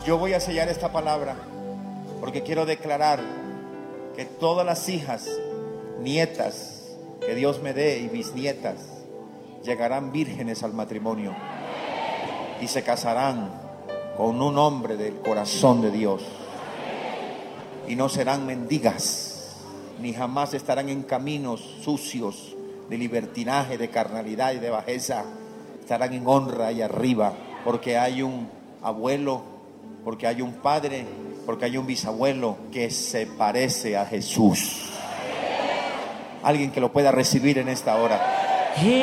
Yo voy a sellar esta palabra porque quiero declarar que todas las hijas, nietas que Dios me dé y bisnietas llegarán vírgenes al matrimonio y se casarán con un hombre del corazón de Dios, y no serán mendigas, ni jamás estarán en caminos sucios de libertinaje, de carnalidad y de bajeza. Estarán en honra y arriba, porque hay un abuelo, porque hay un padre, porque hay un bisabuelo que se parece a Jesús. Alguien que lo pueda recibir en esta hora.